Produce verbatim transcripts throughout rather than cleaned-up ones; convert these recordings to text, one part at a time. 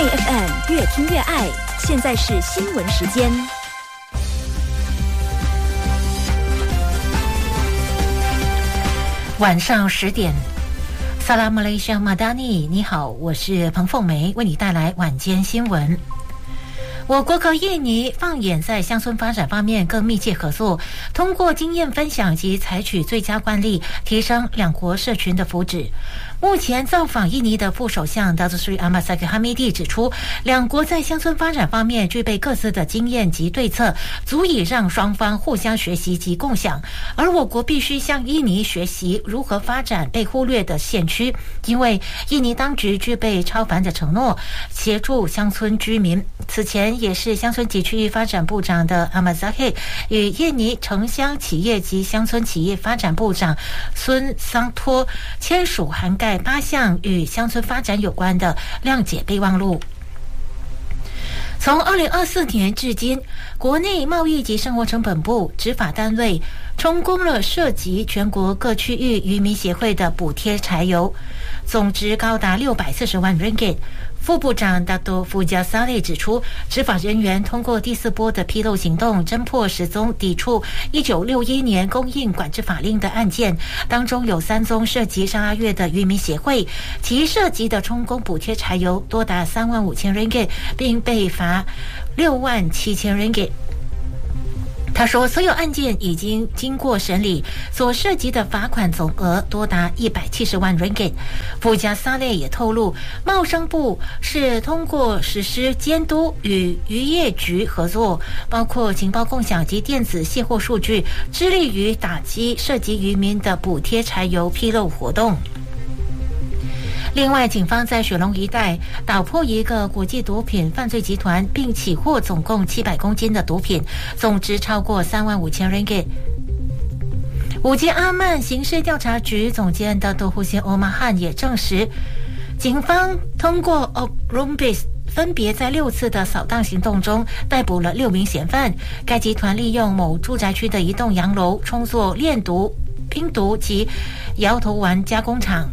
F M 越听越爱，现在是新闻时间。 晚上十点，萨拉马来西亚马达尼，你好，我是彭凤梅，为你带来晚间新闻。我国和印尼放眼在乡村发展方面更密切合作，通过经验分享及采取最佳惯例，提升两国社群的福祉。目前造访印尼的副首相达祖斯里阿马萨克哈米蒂指出，两国在乡村发展方面具备各自的经验及对策，足以让双方互相学习及共享。而我国必须向印尼学习如何发展被忽略的县区，因为印尼当局具备超凡的承诺，协助乡村居民。此前也是乡村及区域发展部长的阿马萨克与印尼城乡企业及乡村企业发展部长孙桑托签署涵盖八项与乡村发展有关的谅解备忘录。从二零二四年至今，国内贸易及生活成本部执法单位充公了涉及全国各区域渔民协会的补贴柴油，总值高达六百四十万 ringgit。副部长达多夫加萨利指出，执法人员通过第四波的披露行动，侦破十宗抵触一九六一年供应管制法令的案件，当中有三宗涉及上阿月的渔民协会，其涉及的充公补贴柴油多达三万五千 ringgit， 并被罚六万七千 ringgit。他说，所有案件已经经过审理，所涉及的罚款总额多达一百七十万 ringgit。布加萨列也透露，贸商部是通过实施监督与渔业局合作，包括情报共享及电子卸货数据，致力于打击涉及渔民的补贴柴油披露活动。另外，警方在雪龙一带捣破一个国际毒品犯罪集团，并起获总共七百公斤的毒品，总值超过三万五千 ringgit。五吉阿曼刑事调查局总监的多胡辛欧马汉也证实，警方通过 Obrumbis 分别在六次的扫荡行动中逮捕了六名嫌犯。该集团利用某住宅区的一栋洋楼充作炼毒、冰毒及摇头丸加工厂。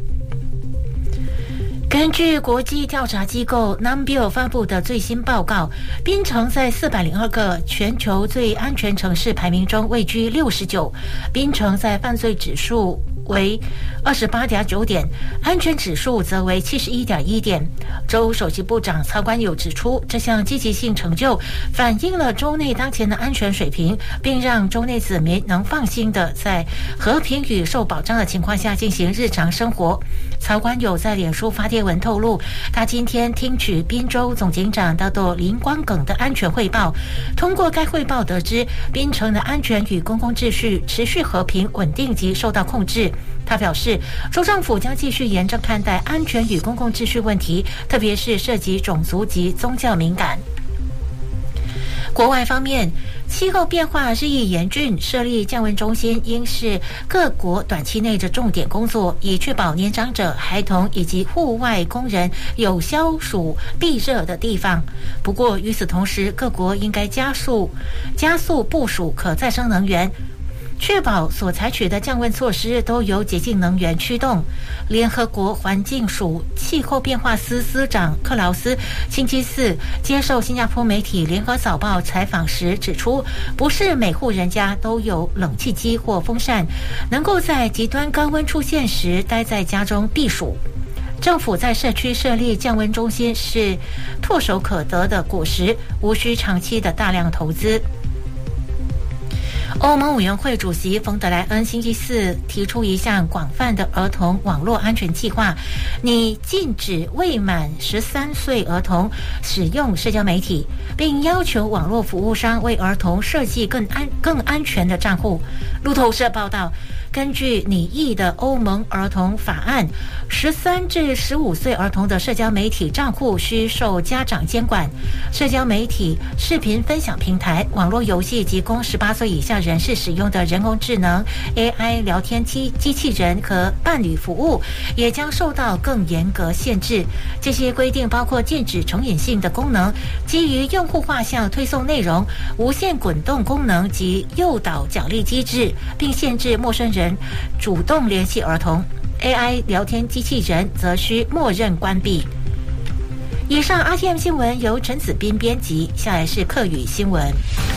根据国际调查机构 Numbeo 发布的最新报告，槟城在四百零二个全球最安全城市排名中位居六十九，槟城在犯罪指数为 二十八点九 点，安全指数则为 七十一点一 点。州首席部长曹官友指出，这项积极性成就反映了州内当前的安全水平，并让州内子民能放心的在和平与受保障的情况下进行日常生活。曹官友在脸书发帖文透露，他今天听取宾州总警长大多林光耿的安全汇报，通过该汇报得知，槟城的安全与公共秩序持续和平稳定及受到控制。他表示，州政府将继续严正看待安全与公共秩序问题，特别是涉及种族及宗教敏感。国外方面，气候变化日益严峻，设立降温中心应是各国短期内的重点工作，以确保年长者、孩童以及户外工人有消暑避热的地方。不过，与此同时，各国应该加速加速部署可再生能源，确保所采取的降温措施都由洁净能源驱动。联合国环境署气候变化司司长克劳斯星期四接受新加坡媒体联合早报采访时指出，不是每户人家都有冷气机或风扇，能够在极端高温出现时待在家中避暑。政府在社区设立降温中心是唾手可得的果实，无需长期的大量投资。欧盟委员会主席冯德莱恩星期四提出一项广泛的儿童网络安全计划，拟禁止未满十三岁儿童使用社交媒体，并要求网络服务商为儿童设计更安更安全的账户。路透社报道，根据拟议的欧盟儿童法案，十三至十五岁儿童的社交媒体账户需受家长监管。社交媒体、视频分享平台、网络游戏及供十八岁以下人士使用的人工智能 A I 聊天机机器人和伴侣服务也将受到更严格限制。这些规定包括禁止成瘾性的功能、基于用户画像推送内容、无限滚动功能及诱导奖励机制，并限制陌生人主动联系儿童。A I 聊天机器人则需默认关闭。 以上 R T M 新闻由陈子斌编辑，下来是客语新闻。